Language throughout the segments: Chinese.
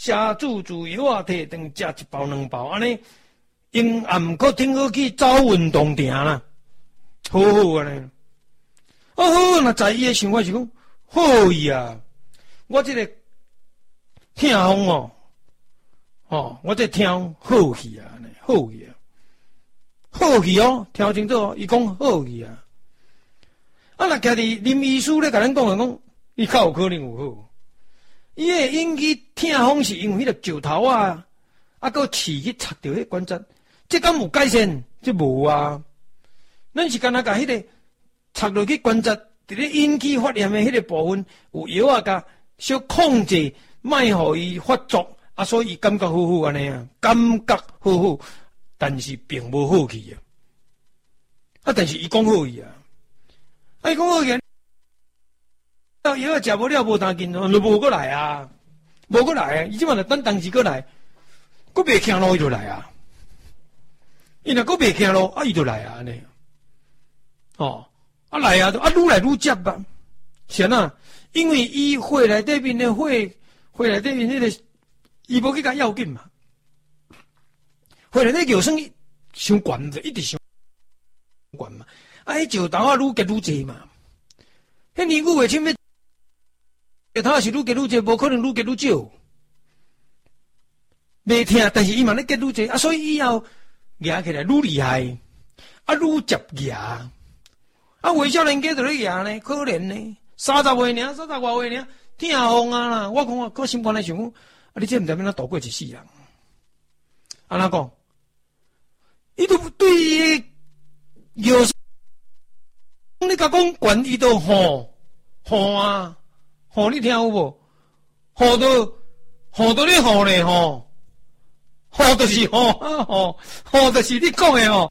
下注注药啊，摕顿食一包两包，安尼因暗可听好去走运动场啦，好好安尼。好，那在伊的想法是讲，好伊啊，我这个听风我这听好去啊，安尼好去啊，好去哦，听清楚哦，伊讲好去啊。啊，若家己林医师咧甲咱讲，伊较有可能有好。伊会引起痛风是因为迄个石头啊，搁刺去插着迄关节，这敢有改善？这无啊。咱是干那甲迄个插落去关节，伫咧引起发炎的迄个部分，有药啊，甲小控制，卖互伊发作啊，所以伊感觉好好安尼啊，感觉好好，但是并无好去啊。但是伊讲好去啊，伊讲好去。药啊，食无了无当紧，就无过来啊，无过来啊！伊即马就等当时过来，佫袂行路伊就来啊。伊若佫袂行路，伊就来啊安尼。来啊，愈来愈接吧。是啊，因为伊血内底面的血内底面迄个，伊无去甲要紧嘛。血内底尿酸伤悬着，一直伤悬嘛。迄石头啊，愈结愈济嘛。迄年久月深要。他是愈结愈济，无可能愈结愈少。袂疼，但是伊嘛咧结愈济啊，所以以后牙起来愈厉害，愈接牙。为少年家就咧牙呢，可怜呢，30岁尔，30外岁尔，疼风啊啦！我讲我心肝来想，你这毋知要哪度过一世人？安怎讲？伊都对伊药，你甲讲管伊都吼啊！你听有无？好到你好咧吼，好就是好就是你讲的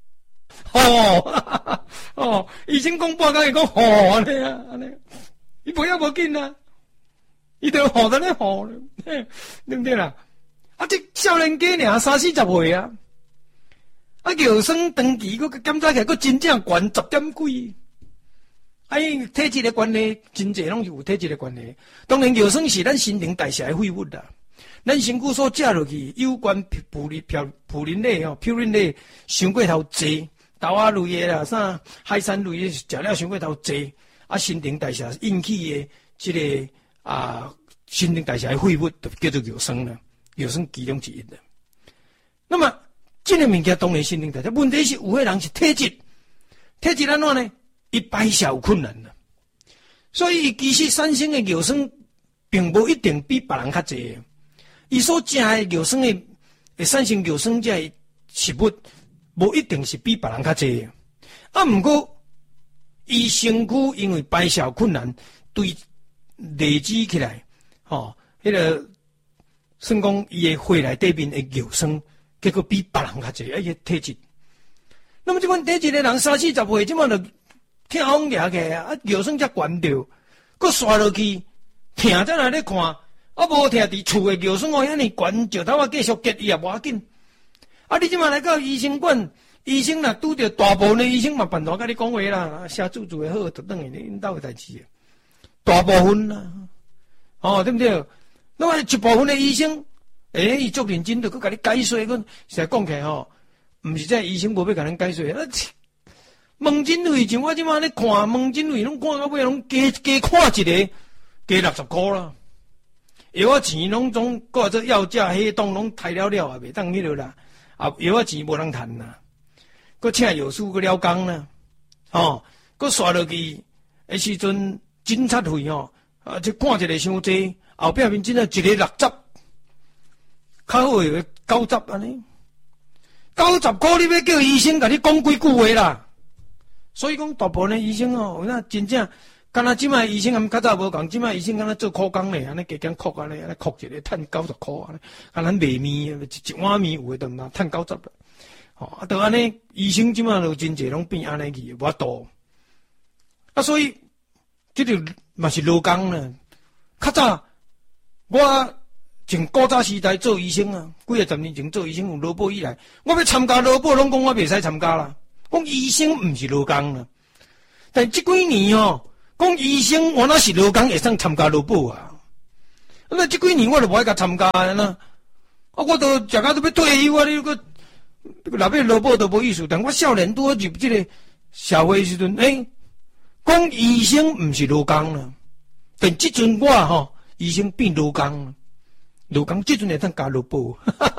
医生讲半工伊讲安尼啊，伊不要无紧啊，伊就好得咧好，对不对啦？这少年家尔30-40岁啊，尿酸长期个检查起来，个真正悬10点几。因体质的关系，真济拢是有体质的关系。当然，尿酸是咱新陈代谢的废物啦。咱身躯所食落去有关普林类普林类伤过头济，豆仔类的啦，啥海产类的食了伤过头济，新陈代谢引起的这个新陈代谢的废物，就叫做尿酸啦。尿酸其中之一啦。那么，这个物件当然新陈代谢，问题是有些人是体质安怎呢？伊排泄有困难啦，所以其实产生的尿酸并无一定比别人较济。伊所食的尿酸的会产生尿酸这食物，无一定是比别人较济。毋过伊身躯因为排泄困难，对累积起来，迄个算讲伊的血内底面的尿酸，结果比别人较济，个体质。那么这款体质的人30-40岁，即马就痛风牙起啊，尿酸才悬着，佮刷落去，疼在哪咧看，无疼伫厝的尿酸遐尼悬，石头继续结伊也无要紧。你即马来到医生馆，医生若拄着大部分的医生嘛，办法甲你讲话啦，写注的好，就等于你因兜的代志。大部分啦，对不对？那么一部分的医生，伊足认真，就佮甲你解说，佮实讲起来毋是这医生无要甲咱解说，门诊费像我即马咧看门诊费，拢看到尾拢加看一个，加60块啦。药啊钱拢总搁这药价迄栋拢抬了啊，袂当迄落啦。药啊钱无人趁啦，搁请药师搁了工啦，搁刷落去的时阵诊察费这看一个伤济，后壁面诊啊一个60，较好诶90安尼，90块你要叫医生甲你讲几句话啦。所以讲，大部分的医生那真正，敢若即卖医生含较早无共，即卖医生敢若做苦工咧，安尼加减苦安尼苦一个，趁90块安尼，咱卖面一碗面有诶都嘛趁90啦，就安尼，医生即卖就真济拢变安尼去，无多。所以这就嘛是劳工啦。较早我从古早时代做医生几啊10年前做医生有劳保以来，我要参加劳保，拢讲我袂使参加啦。讲医生毋是劳工啦，但这几年讲医生我那是劳工会使参加劳保那这几年我都无爱甲参加呐，我都食到都要退休啊！你个若要落步都无意思。但我少年拄入这个社会时阵，讲医生毋是劳工啦，但即阵我医生变劳工了，劳工即阵会当加落步。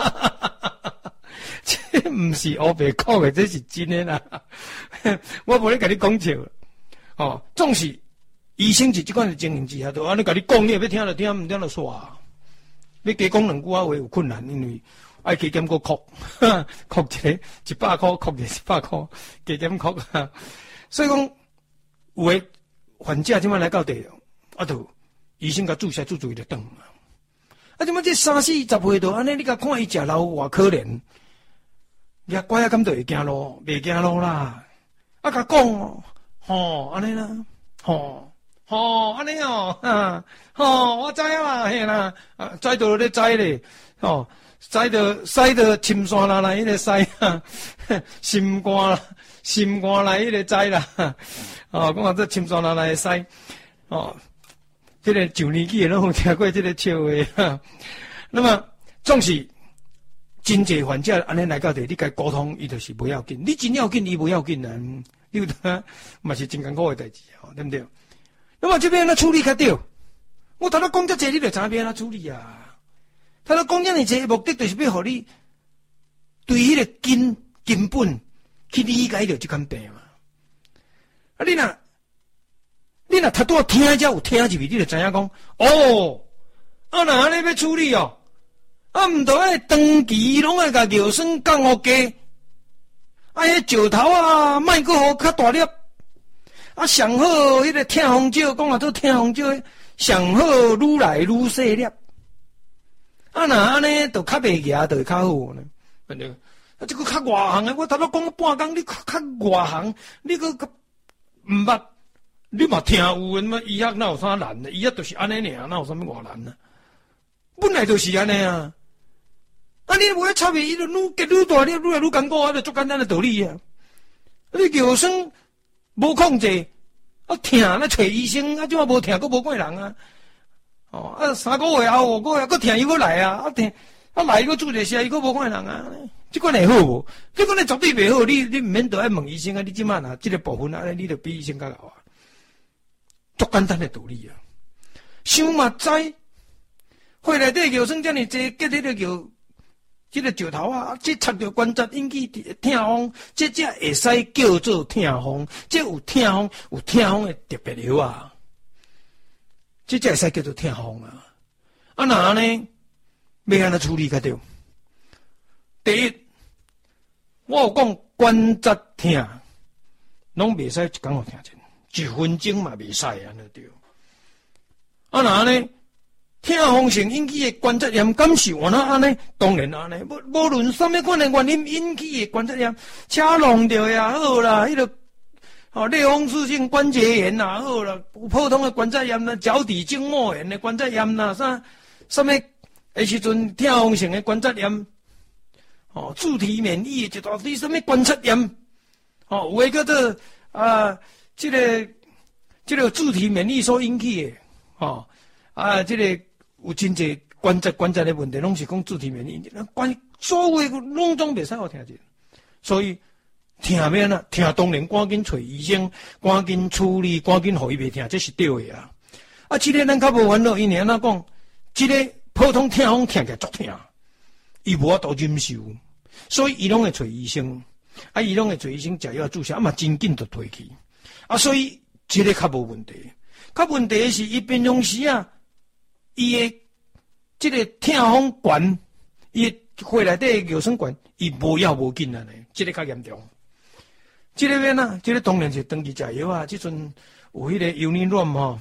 这毋是黑白讲的，这是真的啦。我无咧甲你讲笑。总是医生是即款的情形之下，就安尼甲你讲，你要听就听，毋听就煞。你加讲两句话有困难，因为爱加减个哭，哭一个100块，哭一个100块，加减哭。所以讲，有诶患者即摆来到地，就医生甲注射注伊就断。即摆这30、40岁度安尼，你甲看伊食老偌可怜。也怪啊，咁就会行路，袂行路啦。甲讲安尼啦，安尼我知啦，嘿啦，知道咧知咧，知道深山啦来迄个知啊，心肝来迄个知啦，讲啊这深山啦来知，这个上年纪拢有听过这个笑话。那么总是。真济患者安尼来到地，你该沟通，伊就是不要紧。你真要紧，伊不要紧啊！你有得嘛是真艰苦的代志，对不对？那么这边怎处理较对？我头先讲遮济，你就知边怎处理啊？头先讲遮尔济，目的就是要互你对迄个根本去理解到这款病嘛。你若头拄听遮有听入去，你就知影讲那安尼要处理哦。毋着迄长期拢爱甲尿酸降互低，迄石头莫阁互较大粒，上好迄个痛风石，讲做痛风石，上好愈来愈细粒。若安尼就较袂夹，就会较好呢。反正这个较外行的，我头先讲半工，你较外行，你个毋捌，你嘛听有嘛？医学哪有啥难呢？医学就是安尼尔，哪有啥物外难呢？本来就是安尼啊。你无爱插伊，伊就愈结愈大，你愈来愈艰苦，就足简单的道理啊！你尿酸无控制，疼那找医生，即马无疼，佫无怪人啊！3个月后、5个月，佫疼伊佫来啊！疼来佫注射伊佫无怪人啊！即款会好无？即款绝对袂好，你毋免都爱问医生啊！你即马若即个部分啊，你就比医生较好啊！足简单的道理啊！想嘛知，血内底尿酸遮尔济，结迄个尿。这个石头这插着关节引起痛风，这会使叫做痛风，这有痛风的特别药啊，这会使叫做痛风啊。若安尼，要安怎处理较对？第一，我有讲关节痛，拢袂使一工互听1分钟嘛袂使安尼对。若安尼？痛风性引起的关节炎，敢是安尼？当然安尼，无论什么款的原因引起的关节炎，车弄着也好啦，迄个类风湿性关节炎也好啦，有普通的关节炎啦，脚底筋膜炎的关节炎啦，什么的时阵痛风性的关节炎，自体免疫的一大堆什么关节炎，有诶叫做这个自体免疫所引起的，这个。有真济关节的问题，拢是讲自体免疫，所有的拢总袂使好听见。所以听咩呢？听当然赶紧找医生，赶紧处理，赶紧互伊袂听，这是对的啊。这个咱较无烦恼，因为安怎讲？这个普通痛风听起来足痛，伊无法度忍受，所以伊拢会找医生，伊拢会找医生食药注射，嘛真紧就退去。所以这个较无问题。较问题的是伊平常时伊的这个痛风悬，伊血内底尿酸悬，伊无要无紧啊呢，这个较严重。这个边这个当然是长期食药啊，这阵有迄个Uninorm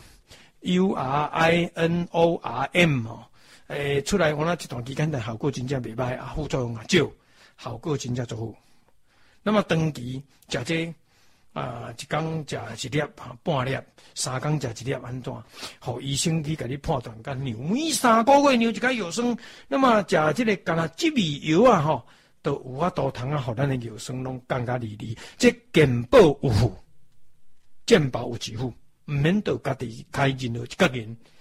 URINORM 出来，我一段期间的效果真正袂歹啊，副作用少，效果真正足好。那么长期食这一工食1粒半粒，3工食1粒，安怎？互医生去甲你判断，甲牛每3个月牛一个药酸，那么食这个干那吉味药啊，都有法度通互咱的药酸拢降甲利，这健保有付，健保有支付，毋免到家己开任何一个人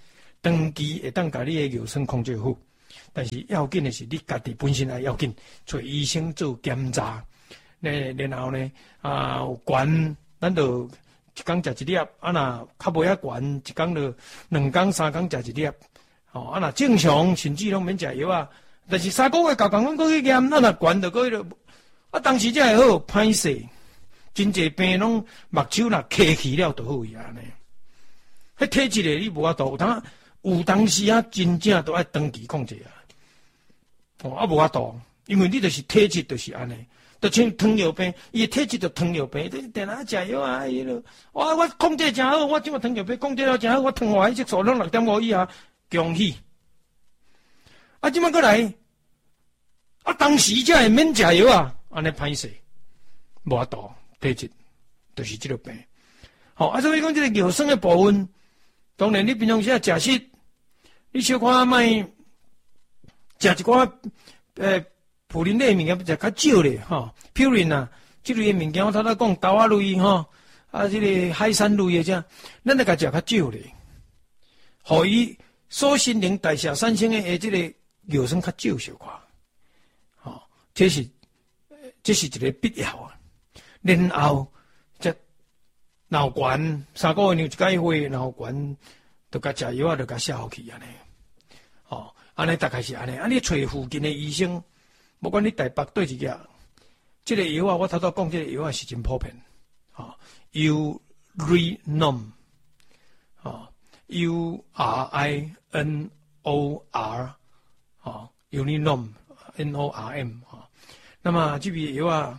长期会当甲你的尿酸控制好。但是要紧的是你家己本身也要紧，找医生做检查。然后呢，有悬，咱就一天食一粒，若较无遐悬，一天就2天3天食一粒。若正常，甚至拢免食药啊。但是3个月交共阮过去验，若悬就过去当时才会好，歹势。真侪病拢目睭若磕起了就好呀呢。迄体质的你无法度，有当时真正都爱长期控制啊。无法度，因为你就是体质就是安尼。就像糖尿病，伊体质就糖尿病，你定下食药啊，我控制真好，我即马糖尿病控制了真好，我糖化血色素拢6.5以下，恭喜。即马过来，当时才会免食药啊，安尼歹势，无法度，体质就是即个病。所以讲即个尿酸的部分，当然你平常时食食，你小可卖食一寡普林类物件食较少咧，普林啊，即类物件我头讲豆仔类即个海产类的只，咱得甲食较少咧，互伊所新陈代谢产生的即个尿酸较少小可，这是一个必要啊。然后则脑悬3个月尿一解会，然后悬就甲食药就甲消耗去安尼，安尼大概是安尼。你找附近的医生。不管你台北对一个，这个药我头讲这个药是真普遍，Urinom Urinor Norm 那么这味药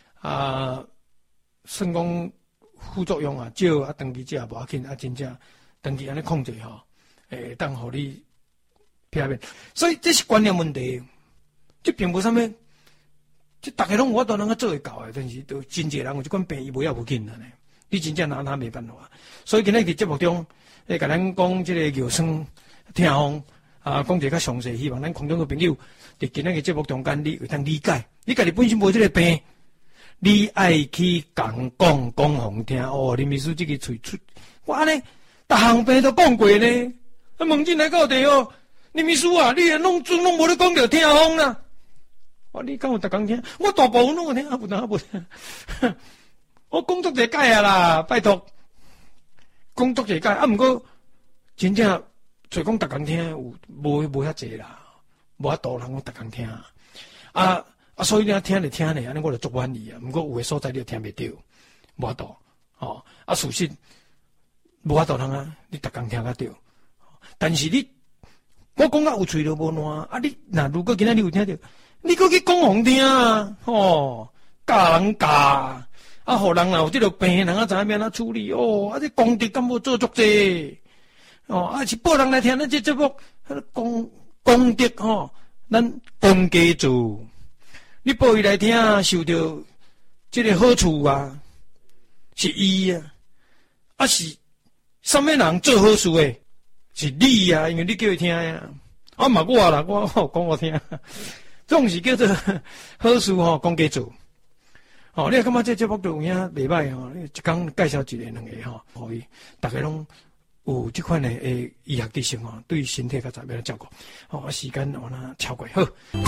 算讲副作用少长期食无要紧真正长期安尼控制当互你避免，所以这是观念问题。这并无啥物，这大家拢有法度能够做会到的，但是都真侪人有即款病，伊无要无紧的呢。你真正拿没办法。所以今日伫节目中，甲咱讲这个尿酸听风讲一个较详细，希望咱空中的朋友伫今日嘅节目中间，你会当理解。你家己本身无这个病，你爱去讲互听。林秘书这个喙出，我安尼，逐项病都讲过呢。问进来到底林秘书啊，你拢无咧讲着听风啦。你敢有逐工听？我大部分拢有听，无听。我工作者改啊啦，拜托，工作者改。毋过真正做讲逐工听有无遐济啦，无法度人讲逐工听。所以你听就听咧，安尼我就足满意啊。毋过有诶所在你就听袂到，无法度。事实无法度人你逐工听较到。但是我讲有喙就无烂你如果今仔你有听到。你搁去讲互听教人教互人有这个病，人知影要安怎处理这功德敢无做足济是报人来听咱这节目，功德咱公家做，你报伊来听，受到这个好处是伊是什么人做好事的？是你因为你叫伊听嘛我啦，我讲我听。这种是叫做好事公家做。你也感觉这节目都有影袂歹你一工介绍一个2个可以大家拢有这款的医学知识对身体较怎样照顾。时间超过好。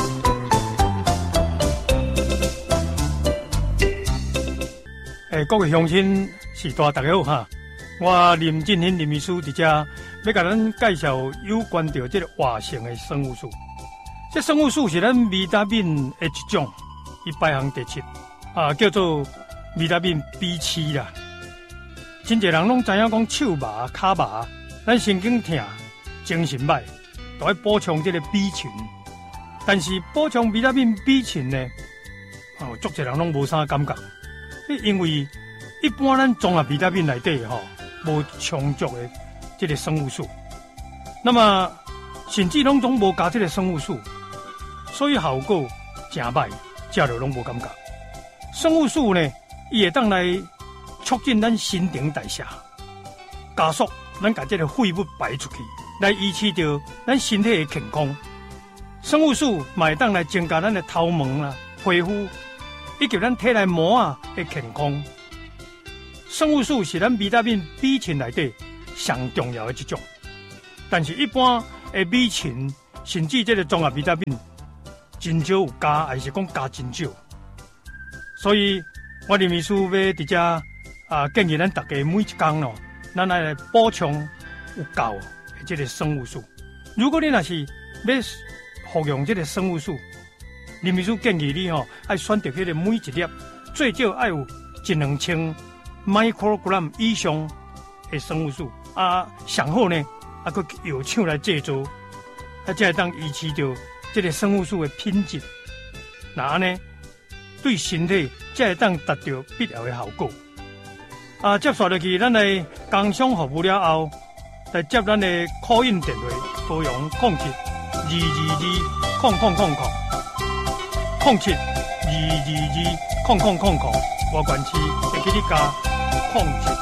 各位乡亲是大家好我林振兴林秘书伫遮要甲咱介绍有关到这个活性的生物素。这生物素是咱维他命的一种，伊排行第7，叫做维他命 B7 啦。真侪人拢知影讲手麻、脚麻，咱神经痛、精神歹，都要补充这个 B 群。但是补充维他命 B 群呢，足侪人拢无啥感觉，因为一般咱综合维他命内底无充足的这个生物素，那么甚至拢总无加这个生物素。所以效果真歹，食了拢无感觉。生物素呢，伊会当来促进咱新陈代谢，加速咱把这个废物排出去，来维持着咱身体的健康。生物素嘛会当来增加咱的头毛啦、皮肤以及咱体内膜的健康。生物素是咱维他命 B 群内底上重要的一种。 但是一般的米嗪甚至这个综合维他命真少有加，还是讲加真少。所以我林秘书要伫遮建议咱大家每一天咯，咱来补充有够的这个生物素。如果你若是要服用这个生物素，林秘书建议你要选择迄个每一粒最少要有1-2000 microgram 以上的生物素上好呢，佫药厂来制作，才会当维持着这个生物素的品质。那安尼对身体才会当达到必要的效果。接续落去，咱来工商服务了后，来接咱的call in电话，高阳07-222-0000，07-222-0000，外县市会给你加07。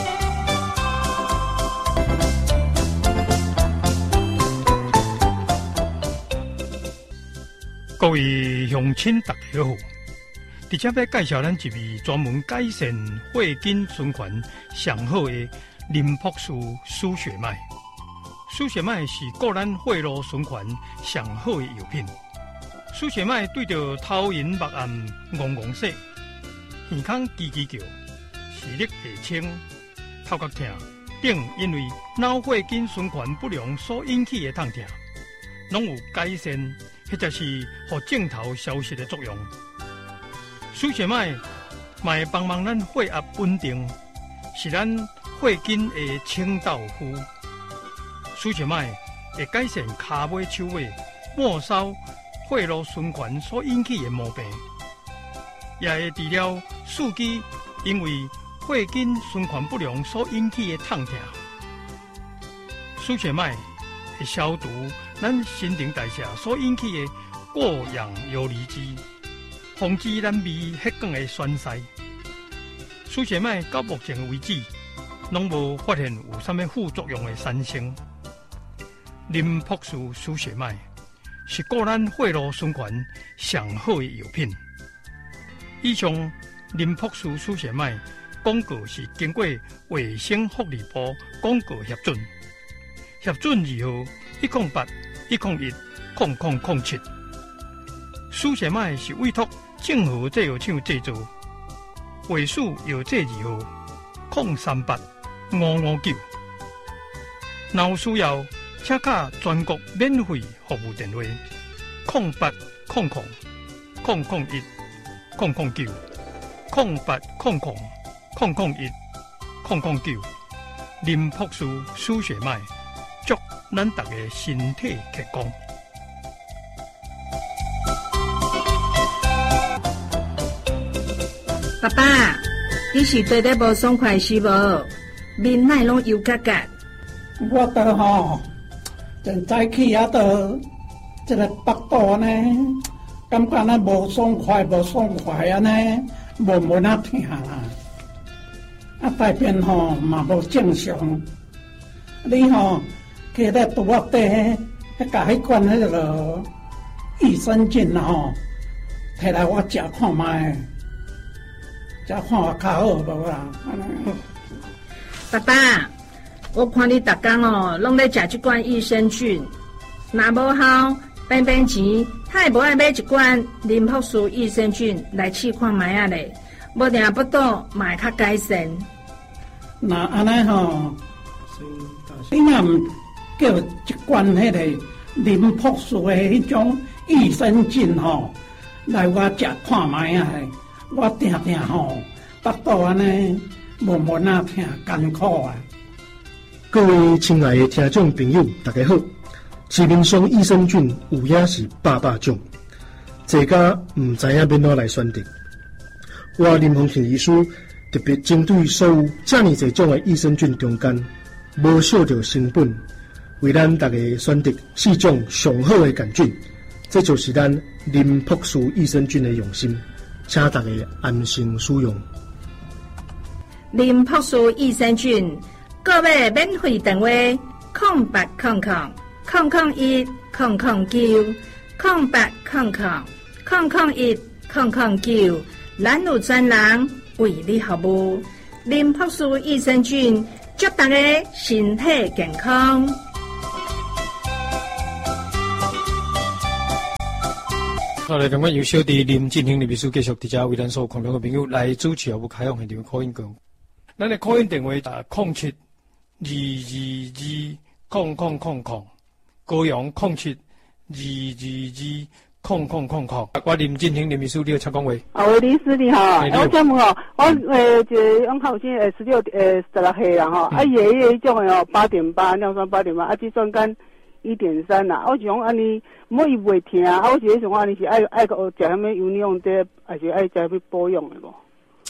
各位乡亲，大家好！伫遮要介绍咱一味专门改善血筋循环上好的林朴素输血麦。输血麦是顾咱血路循环上好的药品。输血麦对着头晕目暗、戆戆洗、耳孔叽叽叫、视力下清、头壳痛等，因为脑血筋循环不良所引起的痛痛，拢有改善，或者是予症头消失的作用。输血麦会帮忙咱血压稳定，是咱血筋的清道夫。输血麦会改善骹尾、手尾、末梢血路循环所引起的毛病，也会治疗四肢因为血筋循环不良所引起的痛痛。输血麦会消除咱新陈代谢所引起的过氧游离子，防止咱胃血管的栓塞。输血麦到目前为止，拢无发现有啥物副作用的产生。林朴素输血麦是顾咱血路循环上好的药品。以上林朴素输血麦广告是经过卫生福利部广告核准，核准字号108-101-0007。输血麦是委托正和制药厂制作，卫署药剂字号038-559。若有需要，请打全国免费服务电话0800-001-009，0800-001-009。林朴素输血麦，祝咱大家身体健康。 爸爸，你是对得无爽快是无？面奶拢油嘎嘎。 我倒真早起这个腹肚呢，感觉呢无爽快安尼，闷闷啊疼大便嘛无正常。你去咧拄仔底，甲迄款迄个益生菌摕来我食看卖。这看我较好无啦？ 爸爸，我看你逐天拢咧食这罐益生菌，若无效，变钱，他也无爱买一罐林朴素益生菌来试看卖啊咧。无定不倒，嘛会较改善。 那安尼你若唔叫一罐迄个林朴素的迄种益生菌来我食看卖啊！我定腹肚安尼闷闷啊疼，艰苦啊！ 各位亲爱的听众朋友，大家好。市面上益生菌有影是百种，大家唔知影要哪来选择。我林宏庆医师特别针对所有这么多种的益生菌中间，无少着成本，为咱大家选择4种上好的杆菌，这就是咱林朴素益生菌的用心，请大家安心使用。 林朴素益生菌，购买免费电话0800-001-009，0800-001-009，咱有专人为你服务。林朴素益生菌，祝大家身体健康。 好，来，感觉由小弟林进行的秘书继续伫遮为咱所看到的朋友来主持服务开放现场call in讲。咱的call in电话打0722200000，高阳0722200000。我林进行林秘书，你有请讲话。 喂，李师你好，我请问哦，我一个养口先16岁啦吼，伊个迄种的哦8.8尿酸8.8，肌酸酐1.3啦，我是讲安尼，伊袂疼，我是想安尼是爱个食啥物有氧的，还是爱食啥物保养的无？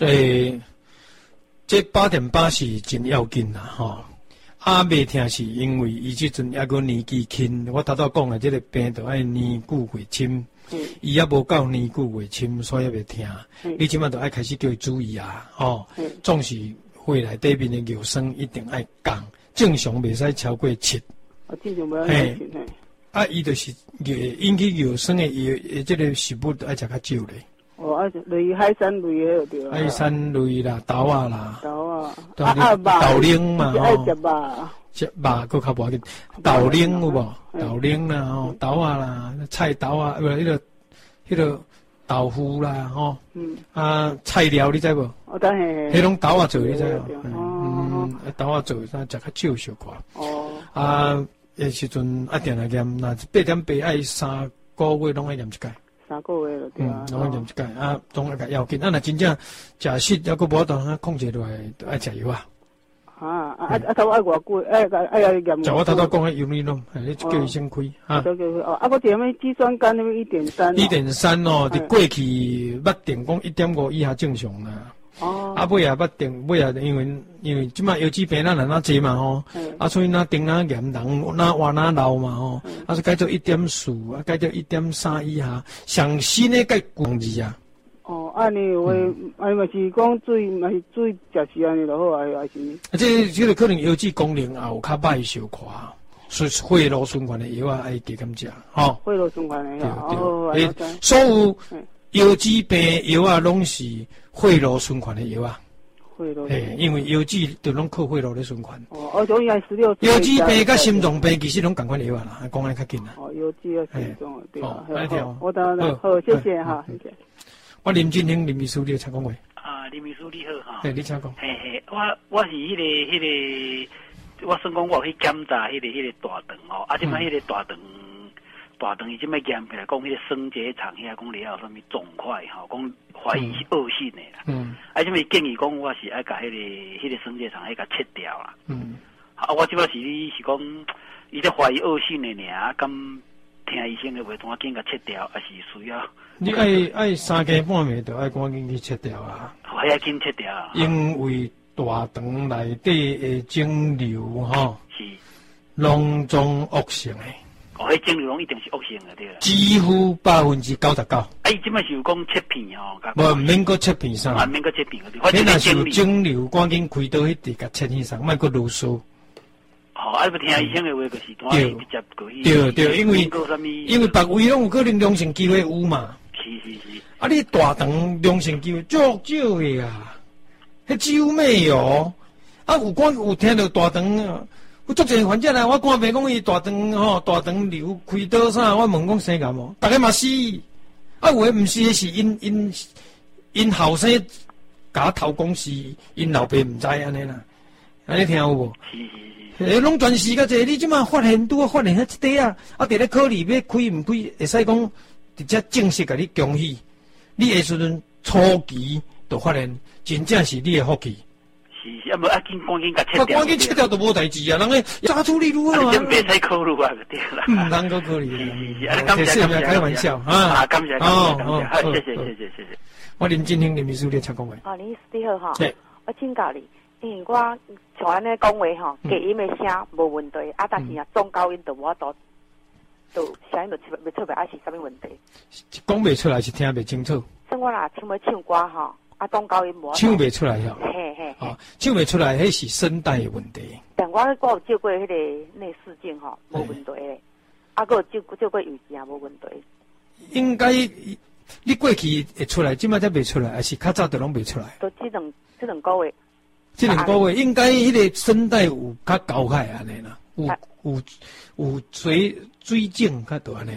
这8.8是真要紧啦吼。袂疼是因为伊即阵还阁年纪轻，我头讲的这个病就爱年久月深，伊还无够年久月深，所以袂疼。你即马就爱开始叫伊注意啊，总是血内底面的尿酸一定爱降，正常袂使超过7。 正常袂使7。 伊就是引起尿酸的这个食物就爱食较少咧。 类海鲜类的对海鲜类啦，豆啊啦， 豆奶嘛， 爱食肉， 食肉佫较无要紧，豆奶有无？豆奶啦，豆啊啦，菜豆啊，迄个豆腐啦，菜料你知无？迄种豆啊做你知无？豆啊做，咱食较少小可。迄时阵一定来验，那8.8爱3个月拢爱验一届。 3个月了对啊， 拢验一届总爱要紧。若真正食食还佫无当控制落来，就爱食药啊。 头爱偌久？爱验。 就我头讲迄油腻咯，你叫伊先开我一个啥物肌酸酐1.3。 1.3哦，伫过去捌定讲1.5以下正常啦。尾也捌定，尾也因为即马腰子病咱若济嘛吼，所以若定若验人若活若老嘛吼，所以改做1.4，改做1.3以下，上新的改降2啊。 安尼话，安尼嘛是讲水，嘛是水食时安尼就好还是？ 这个可能腰子功能也有较歹小可，所以血路循环的药啊，爱加减食吼。 血路循环的药， 所有腰子病药啊，拢是血路循环的药啊。因为腰子就拢靠血路咧循环。 种应该16岁。 腰子病甲心脏病其实拢同款药啊啦，讲来较紧啦。 腰子啊，心脏对啊。我好， 谢谢哈，谢谢。 我林进兴林秘书，你有请讲话。 林秘书你好哈。 你请讲。 我是迄个，我算讲我去检查迄个大肠哦，即摆迄个大肠伊即摆验起来讲，迄个升结肠遐讲了有啥物肿块吼，讲怀疑是恶性的啦。即摆建议讲我是爱甲迄个升结肠爱甲切掉啦。我即摆是讲，伊在怀疑恶性的尔，咁听医生的话，赶紧甲切掉，还是需要？ 你爱3更半暝就爱赶紧去切掉啊！ 我要紧切掉， 因为大肠内底的肿瘤吼， 是拢总恶性的。 迄肿瘤拢一定是恶性的对啦。 几乎99%。 伊即摆是有讲切片哦， 无免搁切片啥？ 免搁切片对。你若是有肿瘤，赶紧开刀迄地甲切起上，莫搁啰嗦。 要听医生的话，就是赶紧直接过去。 对，因为别位拢有可能良性机会有嘛。 是。 你大肠良性机会足少的啊，迄几乎没有。有听到大肠，有足侪患者来，我看病讲伊大肠瘤开刀啥，我问讲生癌无？大家嘛是。有诶毋是，是因后生甲头讲是因老爸毋知安尼啦，安尼听有无？是。拢全是个这，你即马发现拄发现迄一块伫咧考虑要开毋开，会使讲直接正式甲你恭喜。你的时阵初期就发现，真正是你的福气。 是，无赶紧甲切掉。 赶紧切掉都无代志啊！人个早处理如何啊？ 真别使考虑啊，对啦。 能够考虑。 是， 开玩笑啊！感谢，谢谢。 我林进兴林秘书你请讲话。 林你好哈，我请教你，因为我像安尼讲话吼，隔音的声无问题，但是中高音就我都声音就袂出来，是啥物问题？ 讲袂出来是听袂清楚。 像我啦，唱歌吼，中高音无。唱袂出来吼。嘿。唱袂出来，迄是声带的问题。 但我有照过迄个内视镜吼，无问题咧。有照过右镜无问题。 应该你过去会出来，即摆才袂出来，还是较早就拢袂出来？ 都这两个月。 这两个月应该迄个声带有较高开安尼啦，有水肿较大安尼啦。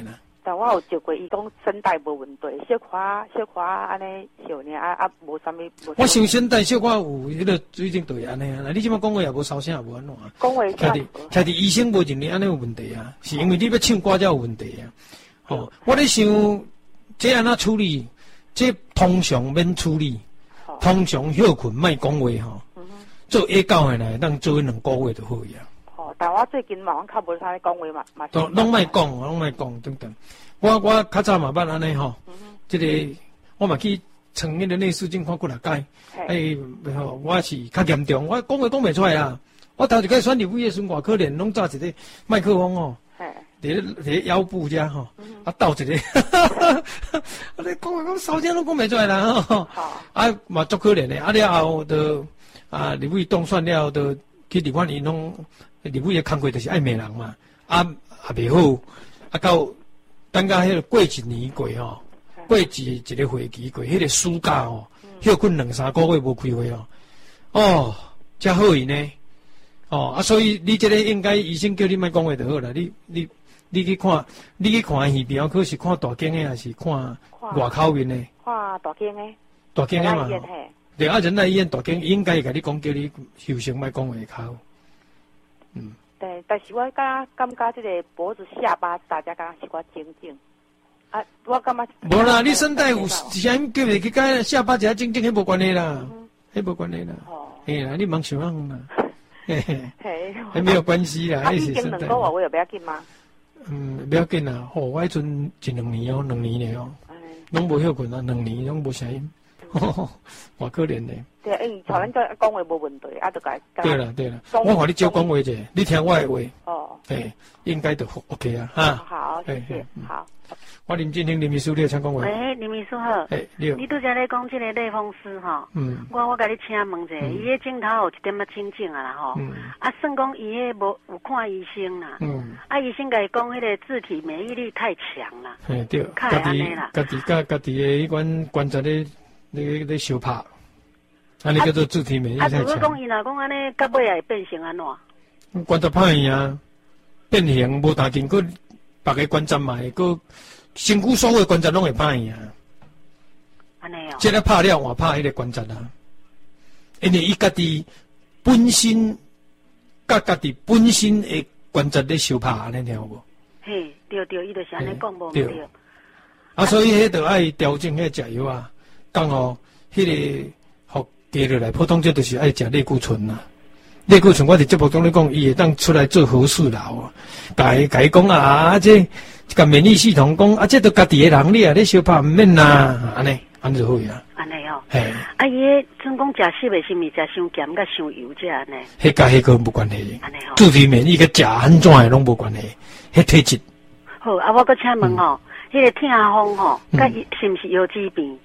但我有照过，伊讲声带无问题，小可安尼小呢无啥物。 我想声带小可有，迄个最近对安尼啊。你即摆讲话也无收声，也无安怎啊？ 讲话徛伫医生无认为安尼有问题啊，是因为你要唱歌才有问题啊。哦，我咧想，这安怎处理？这通常免处理，通常休困莫讲话吼。做下9下来，当做2个月就好呀。 但我最近嘛，我较无啥讲话嘛， 都拢莫讲，等等。我较早嘛捌安尼吼，这个我嘛去从迄个内视镜看过来解，我是较严重，我讲话讲袂出来啊。我头一个选立委的时阵，外可怜拢抓一个麦克风哦，伫腰部遮吼，斗一个，你讲话讲少声拢讲袂出来啦吼。嘛足可怜的，了后就立委当选了，就去立法院拢。立委的工作就是爱骂人嘛，也袂好，到等到迄个过一年过吼，过一个会期过，迄个暑假哦，休困2-3个月无开会哦，才好伊呢，所以你这个应该医生叫你莫讲话就好啦，你去看戏病，可是看大间的还是看外口面的？ 看大间的。 大间的嘛，对人来医院大间应该甲你讲，叫你休息莫讲话口。 对，但是我感觉这个脖子、下巴，大家感觉是我静静。我感觉。无啦，你声带有啥叫你去改下巴一下静静，迄无关系啦，迄无关系啦。嘿啦，你忙想啊啦。嘿，没有关系啦。 已经2个月，我有不要紧吗？ 不要紧啦。我迄阵1-2年哦，2年了哦，拢无休困啊，2年拢无声音。偌可怜的。 对，像咱这讲话无问题，就改。 对了，我和你少讲话者，你听我的话。应该就 OK 啊，哈。 好，谢谢，好。 我林进兴林秘书，你有请讲话。 喂，林秘书好。你拄则咧讲这个类风湿吼，我甲你请问一下，伊迄镜头有一点仔清净啊啦吼，算讲伊迄无有看医生啦，医生甲伊讲迄个自体免疫力太强啦， 对，家己的迄款观察咧。你相拍，安尼叫做自体免疫太强。 如果讲伊若讲安尼，到尾会变成安怎？ 观察歹去啊，变形无大经过别个观察嘛，个身躯所有的观察拢会歹去啊。 安尼哦。 即个拍了，换拍迄个观察啊，因为伊家己本身，甲家己本身的观察咧相拍，安尼听有无？ 嘿，对，伊就是安尼讲无对。 所以迄着爱调整迄食药啊。讲哦，迄个好加落来，普通这就是爱食类固醇啦。类固醇我伫节目中咧讲，伊会当出来做好事啦。甲伊讲这甲免疫系统讲这都家己的人，你咧小拍唔免啦，安就好呀。 安尼哦。嘿。伊迄像讲食食的，是毋是食伤咸甲伤油这安尼？ 迄甲迄个无关系。 安尼哦。 自体免疫甲食安怎的拢无关系，迄体质。 好，我搁请问吼，迄个痛风吼，甲是毋是腰肌病？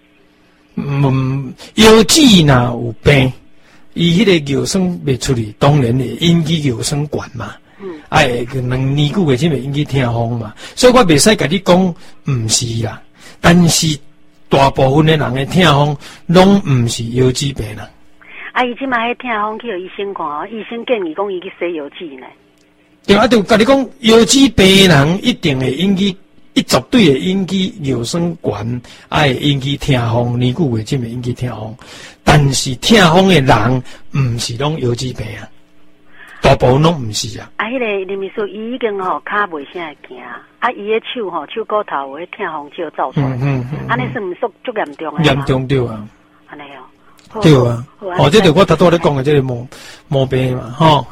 腰肌若有病，伊迄个尿酸袂出去，当然会引起尿酸管嘛。2年久的才会引起痛风嘛。所以我袂使甲你讲毋是啦，但是大部分的人的痛风拢毋是腰肌病啦。 伊即摆迄痛风去医生看哦，医生建议讲伊去洗腰肌呢。 对就甲你讲，腰肌病人一定会引起。绝对会引起尿酸管，会引起痛风，年久月经会引起痛风。但是痛风的人，毋是拢腰肌病啊，大部分拢毋是啊。 迄个林秘书，伊已经脚袂啥会行，伊的手手骨头有迄痛风就走出来，安尼算毋算足严重啊？ 严重对啊。 安尼哦。 对啊。这就我头拄咧讲的这个毛病嘛，吼。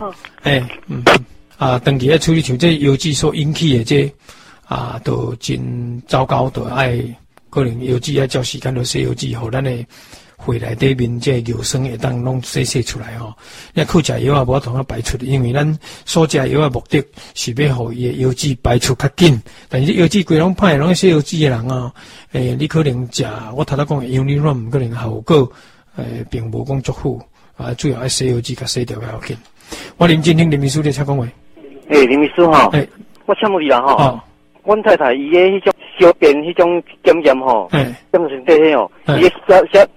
长期咧处理像这腰肌所引起的这。都真糟糕，都爱可能腰肌照时间就洗腰肌，互咱的血内底面这尿酸会当拢洗出来吼。你靠食药无同排出，因为咱所食药的目的是要互伊的腰肌排出较紧。但是腰肌规拢歹，拢洗腰肌的人你可能食我头讲的腰力软，可能效果并无讲足好主要爱洗腰肌甲洗掉较紧。我林进兴林秘书你请讲话。 林秘书吼，我请问你啦吼。阮太太伊迄种小便迄种检验吼，检身体迄吼，伊写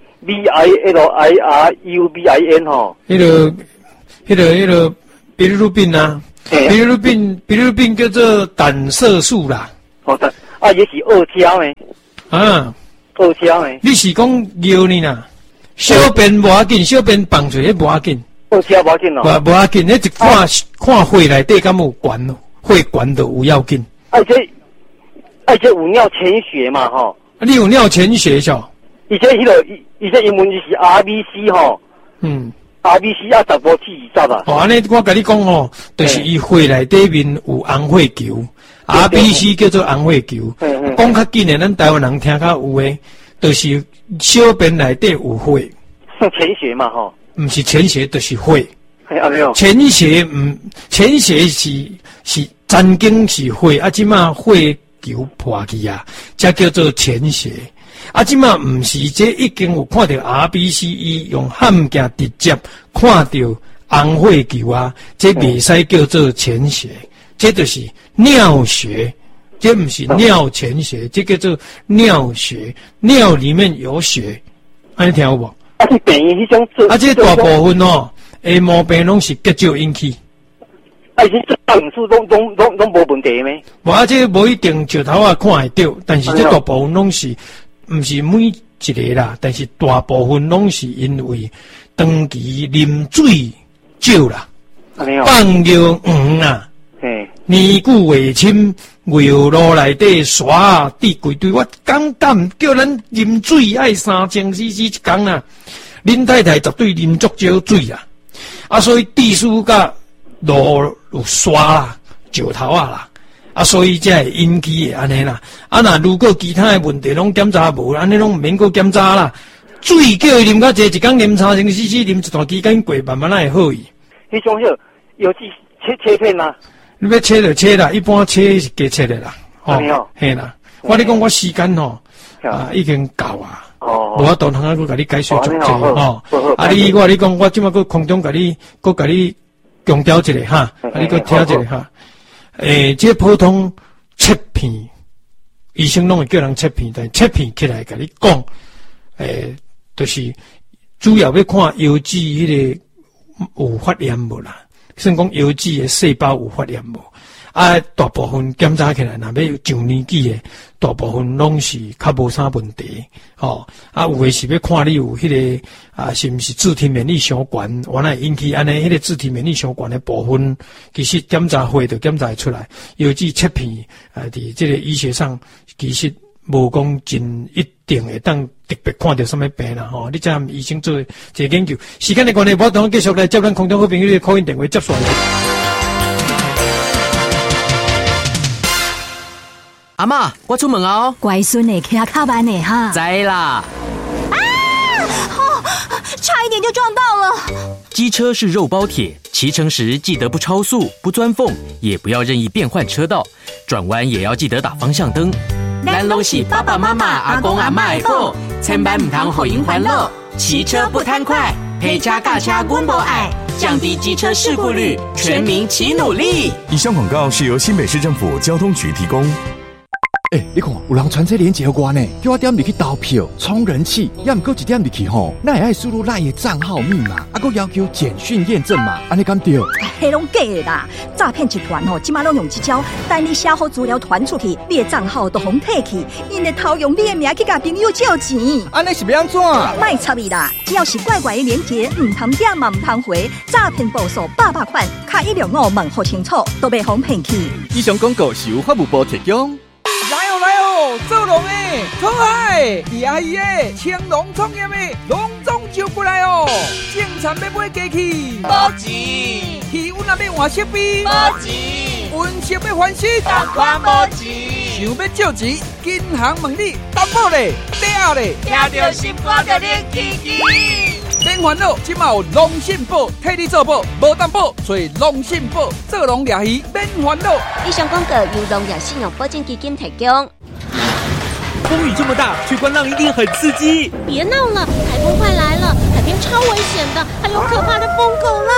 VILIRUBIN 吼， 迄个比鲁宾啊，比鲁宾叫做胆色素啦。 啊，也是二胶呢。 啊， 二胶呢？ 你是讲尿呢啦？小便无要紧，小便放出去无要紧。 二胶无要紧哦。 无要紧，你一看血内底敢有悬咯，血悬就有要紧。 这有尿潜血嘛吼？ 你有尿潜血噻？ 以前英文就是 RBC 吼。RBC 啊，10%啦。 安尼我甲你讲吼，就是伊血内底面有红血球 ，RBC 叫做红血球。讲较紧诶，咱台湾人听较有诶，就是小便内底有血。 潜血嘛吼？ 毋是潜血，就是血。 没有。 潜血是曾经是血，啊，即马血球破去啊，才叫做潜血。啊，即马毋是，这已经有看到 RBC 伊用焊镜直接看到红血球啊，这袂使叫做潜血，这就是尿血，这毋是尿潜血，这叫做尿血，尿里面有血，安尼听有无？ 啊，是病因迄种啊，这大部分哦，下毛病拢是结石引起。 啊，是这大多数拢无问题咩？ 无啊，这无一定石头啊看会到，但是这大部分拢是。毋是每一个啦，但是大部分拢是因为长期啉水少啦，放尿黄啦，年久未清，胃路内底沙啊滴规堆。我敢叫咱啉水爱3000cc 一天啦，恁太太绝对啉足少水啊，啊，所以地输甲路有沙啦，石头啊啦。啊，所以才会引起的安尼啦。啊，那如果其他的问题拢检查无，安尼拢毋免搁检查啦。水叫伊啉较济，一天啉3000cc，啉一段期间过，慢慢会好伊。 迄种有切片啦。 你要切就切啦，一般切是加切的啦。 哦， 嘿啦。我咧讲我时间吼已经够啊。无法度通搁甲你解说足济吼。啊，我你讲，我即马搁空中甲你强调一下哈，啊，你搁听一下哈。这普通切片，医生拢会叫人切片，但切片起来甲你讲，就是主要要看腰子迄个有发炎无啦，算讲腰子的细胞有发炎无。啊，大部分检查起来，若要上年纪的，大部分拢是较无啥问题，哦。啊，有诶是要看你有迄个啊，是毋是自体免疫伤悬，原来引起安尼迄个自体免疫伤悬的部分，其实检查会就检查会出来。尤其切片伫这个医学上，其实无讲真一定会当特别看到什么病啦，吼。你才医生做一个研究。时间的关系，我等继续来接咱空中好朋友的call in电话接线。 阿嬷，我出门哦。 乖孙呢，骑较慢呢哈。 知啦。 差一点就撞到了。 机车是肉包铁，骑乘时记得不超速、不钻缝，也不要任意变换车道，转弯也要记得打方向灯。咱拢是爸爸妈妈、阿公阿嬷的宝，千万唔通互因烦恼。骑车不贪快，陪车驾车阮无爱，降低机车事故率，全民齐努力。 以上广告是由新北市政府交通局提供。 你看，有人传这链接给我呢，叫我点入去投票充人气，也唔够一点入去吼，那也爱输入LINE的账号密码，还要求简讯验证嘛，安尼敢对？ 迄拢假的啦！诈骗集团吼，即马拢用这招，等你写好资料传出去，你的账号都互摕去，因会偷用你的名去甲朋友借钱。 安尼是要安怎？ 卖插伊啦！只要是怪怪的链接，唔通点嘛唔通回，诈骗报数800款，卡165问好清楚，都袂互骗去。 以上广告是由法务部提供。 来哦，做龙诶，通海，阿姨诶，青龙创业诶，隆重就过来哦。种田要买机器， 无钱； 气温也要换设备， 无钱； 温室要翻新， 同款无钱。 想要借钱，银行问你担保咧，了咧， 听到心肝就练起起。 免烦恼，即马有龙信宝替你做保，无担保，所以龙信宝做龙掠鱼免烦恼。 以上广告由龙掠信用保证基金提供。 风雨这么大，去观浪一定很刺激。 别闹了，台风快来了，海边超危险的，还有可怕的疯狗啦！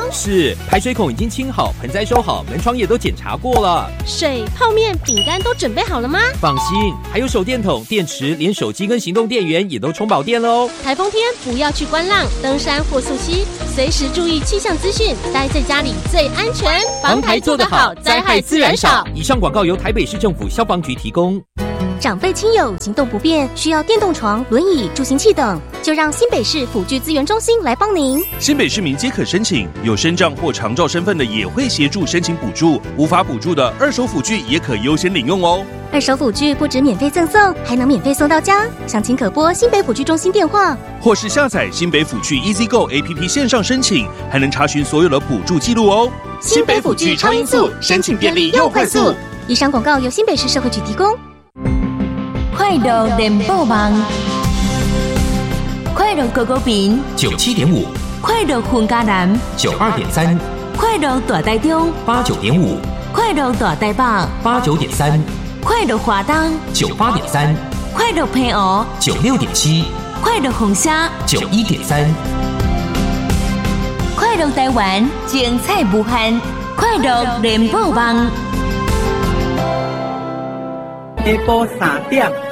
是，排水孔已经清好，盆栽收好，门窗也都检查过了。 水、泡面、饼干都准备好了吗？ 放心，还有手电筒、电池，连手机跟行动电源也都充饱电了哦。 台风天不要去观浪、登山或溯溪，随时注意气象资讯，待在家里最安全。 防台做得好，灾害自然少。以上广告由台北市政府消防局提供。 长辈亲友行动不便，需要电动床、轮椅、助行器等，就让新北市辅具资源中心来帮您。 新北市民皆可申请，有身障或长照身份的也会协助申请补助，无法补助的二手辅具也可优先领用哦。 二手辅具不止免费赠送，还能免费送到家。详情可拨新北辅具中心电话， 或是下载新北辅具 EasyGo APP 线上申请，还能查询所有的补助记录哦。 新北辅具超音速，申请便利又快速。以上广告由新北市社会局提供。 快乐联播网，快乐狗狗饼 97.5， 快乐混家南 92.3， 快乐大台中 89.5， 快乐大台北 89.3， 快乐华东 98.3， 快乐平湖 96.7， 快乐红虾 91.3， 快乐台湾精彩无限，快乐联播网。 下晡3点。